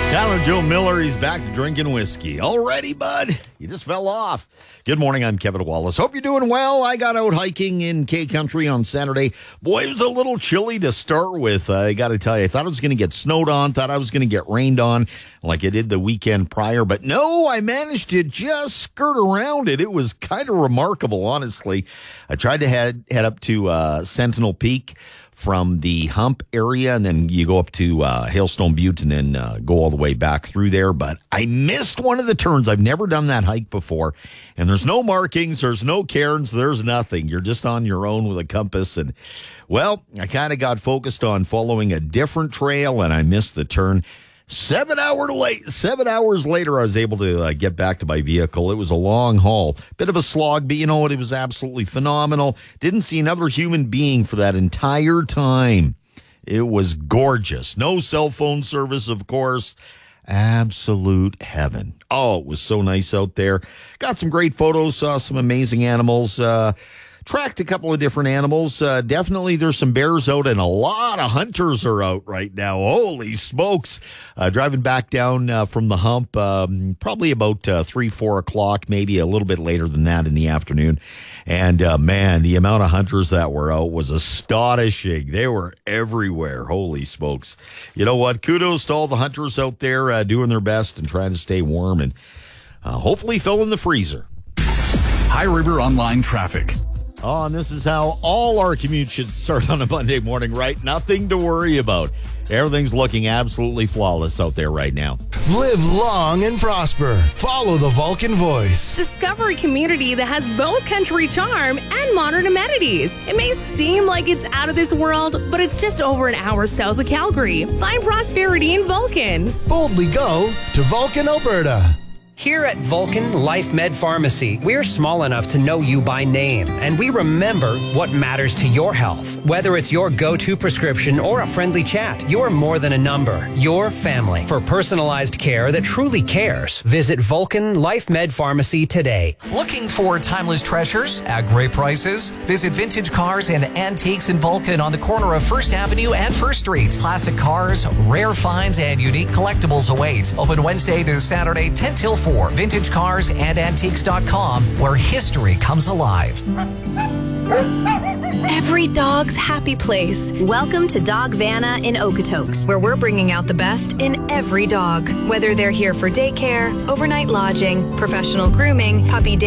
Tyler Joe Miller, he's back to drinking whiskey. Already, bud. You just fell off. Good morning, I'm Kevin Wallace. Hope you're doing well. I got out hiking in K-Country on Saturday. Boy, it was a little chilly to start with. I got to tell you, I thought I was going to get snowed on, thought I was going to get rained on like I did the weekend prior. But no, I managed to just skirt around it. It was kind of remarkable, honestly. I tried to head up to Sentinel Peak from the Hump area, and then you go up to Hailstone Butte and then go all the way back through there. But I missed one of the turns. I've never done that hike before, and there's no markings, there's no cairns, there's nothing. You're just on your own with a compass, and, well, I kind of got focused on following a different trail, and I missed the turn. 7 hours later, I was able to get back to my vehicle. It was a long haul. Bit of a slog, but you know what? It was absolutely phenomenal. Didn't see another human being for that entire time. It was gorgeous. No cell phone service, of course. Absolute heaven. Oh, it was so nice out there. Got some great photos, saw some amazing animals. Tracked a couple of different animals. Definitely there's some bears out, and a lot of hunters are out right now. Holy smokes. Driving back down from the Hump, probably about 3, 4 o'clock, maybe a little bit later than that in the afternoon. And, man, the amount of hunters that were out was astonishing. They were everywhere. Holy smokes. You know what? Kudos to all the hunters out there doing their best and trying to stay warm and hopefully fill in the freezer. High River Online Traffic. Oh, and this is how all our commutes should start on a Monday morning, right? Nothing to worry about. Everything's looking absolutely flawless out there right now. Live long and prosper. Follow the Vulcan Voice. Discover a community that has both country charm and modern amenities. It may seem like it's out of this world, but it's just over an hour south of Calgary. Find prosperity in Vulcan. Boldly go to Vulcan, Alberta. Here at Vulcan Life Med Pharmacy, we're small enough to know you by name, and we remember what matters to your health. Whether it's your go-to prescription or a friendly chat, you're more than a number. Your family. For personalized care that truly cares, visit Vulcan Life Med Pharmacy today. Looking for timeless treasures at great prices? Visit Vintage Cars and Antiques in Vulcan on the corner of 1st Avenue and 1st Street. Classic cars, rare finds, and unique collectibles await. Open Wednesday to Saturday, 10 till 4. VintageCarsAndAntiques.com, where history comes alive. Every dog's happy place. Welcome to Dog Vanna in Okotoks, where we're bringing out the best in every dog. Whether they're here for daycare, overnight lodging, professional grooming, puppy